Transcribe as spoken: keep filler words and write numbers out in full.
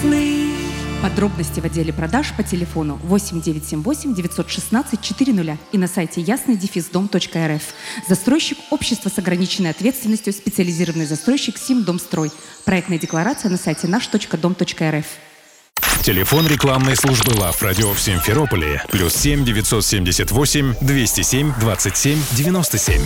весны. Подробности в отделе продаж по телефону восемь девятьсот семьдесят восемь девятьсот шестнадцать четыреста и на сайте ясный дефис дом точка эр эф. Застройщик – общество с ограниченной ответственностью, специализированный застройщик Симдомстрой. Проектная декларация на сайте наш точка дом точка эр эф. Телефон рекламной службы Love Radio в Симферополе плюс семь девятьсот семьдесят восемь двести семь двадцать семь девяносто семь.